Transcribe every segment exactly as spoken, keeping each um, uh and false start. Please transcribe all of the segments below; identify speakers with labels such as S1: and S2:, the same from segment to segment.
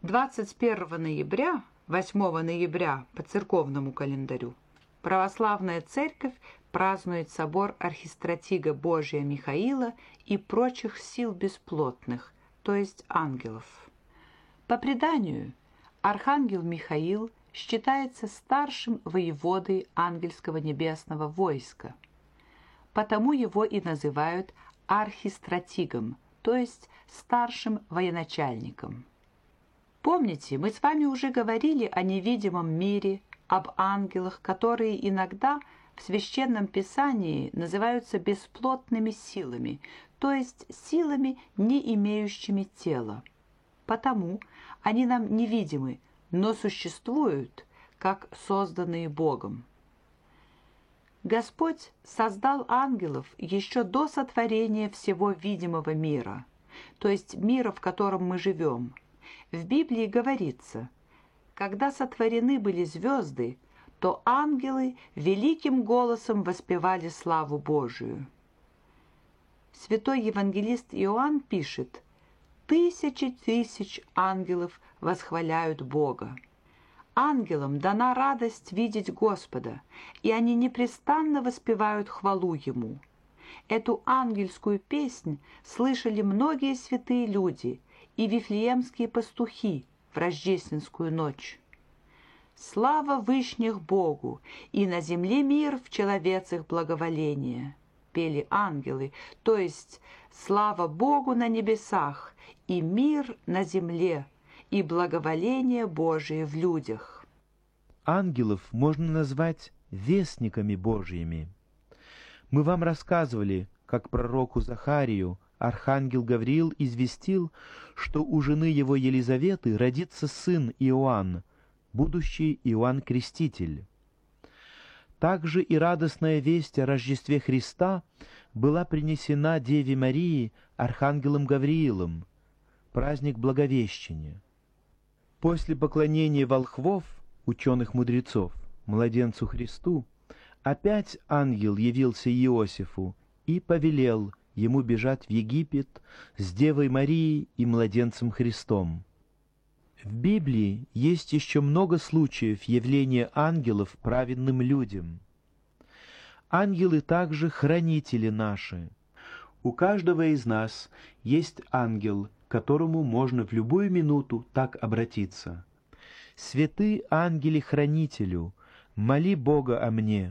S1: двадцать первого ноября, восьмого ноября по церковному календарю, православная церковь празднует собор архистратига Божия Михаила и прочих сил бесплотных, то есть ангелов. По преданию, архангел Михаил считается старшим воеводой ангельского небесного войска, потому его и называют архистратигом, то есть старшим военачальником. Помните, мы с вами уже говорили о невидимом мире, об ангелах, которые иногда в Священном Писании называются бесплотными силами, то есть силами, не имеющими тела. Потому они нам невидимы, но существуют, как созданные Богом. Господь создал ангелов еще до сотворения всего видимого мира, то есть мира, в котором мы живем. В Библии говорится: когда сотворены были звезды, то ангелы великим голосом воспевали славу Божию. Святой евангелист Иоанн пишет: «Тысячи тысяч ангелов восхваляют Бога». Ангелам дана радость видеть Господа, и они непрестанно воспевают хвалу Ему. Эту ангельскую песнь слышали многие святые люди и вифлеемские пастухи в рождественскую ночь. «Слава вышних Богу, и на земле мир в человецах благоволение», пели ангелы, то есть «Слава Богу на небесах, и мир на земле, и благоволение Божие в людях».
S2: Ангелов можно назвать вестниками Божьими. Мы вам рассказывали, как пророку Захарию архангел Гавриил известил, что у жены его Елизаветы родится сын Иоанн, будущий Иоанн Креститель. Также и радостная весть о Рождестве Христа была принесена Деве Марии архангелом Гавриилом, праздник Благовещения. После поклонения волхвов, ученых-мудрецов, младенцу Христу, опять ангел явился Иосифу и повелел ему бежать в Египет с Девой Марией и младенцем Христом. В Библии есть еще много случаев явления ангелов праведным людям. Ангелы также хранители наши. У каждого из нас есть ангел, к которому можно в любую минуту так обратиться. «Святы ангели-хранителю, моли Бога о мне».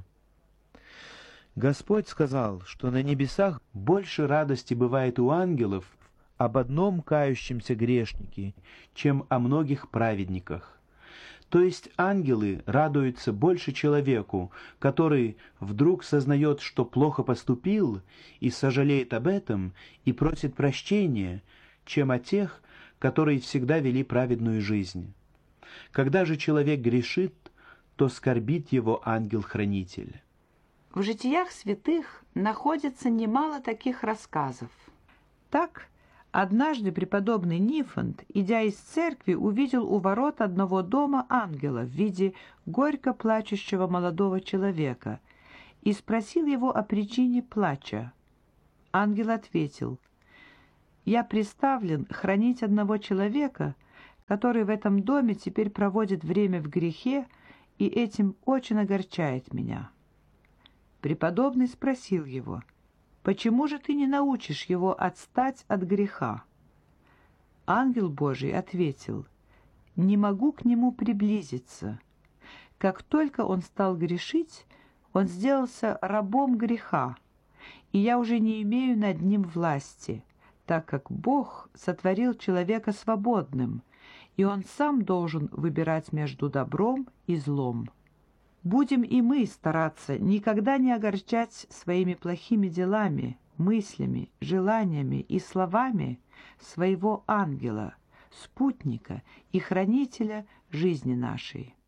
S2: Господь сказал, что на небесах больше радости бывает у ангелов об одном кающемся грешнике, чем о многих праведниках. То есть ангелы радуются больше человеку, который вдруг сознает, что плохо поступил, и сожалеет об этом, и просит прощения, чем о тех, которые всегда вели праведную жизнь. Когда же человек грешит, то скорбит его ангел-хранитель.
S1: В житиях святых находится немало таких рассказов. Так, однажды преподобный Нифонт, идя из церкви, увидел у ворот одного дома ангела в виде горько плачущего молодого человека и спросил его о причине плача. Ангел ответил: «Я приставлен хранить одного человека, который в этом доме теперь проводит время в грехе и этим очень огорчает меня». Преподобный спросил его: «Почему же ты не научишь его отстать от греха?» Ангел Божий ответил: «Не могу к нему приблизиться. Как только он стал грешить, он сделался рабом греха, и я уже не имею над ним власти, так как Бог сотворил человека свободным, и он сам должен выбирать между добром и злом. Будем и мы стараться никогда не огорчать своими плохими делами, мыслями, желаниями и словами своего ангела, спутника и хранителя жизни нашей».